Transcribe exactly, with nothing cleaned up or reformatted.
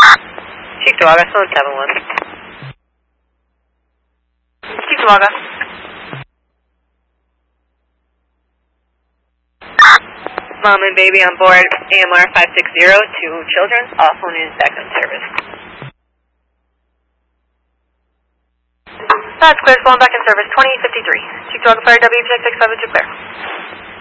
Cheektowaga, phone seven one. Cheektowaga. Mom and baby on board A M R five six zero, two children, all phone in background service. That's clear, phone back in service, twenty fifty-three. Cheektowaga Fire W, check six seven two clear.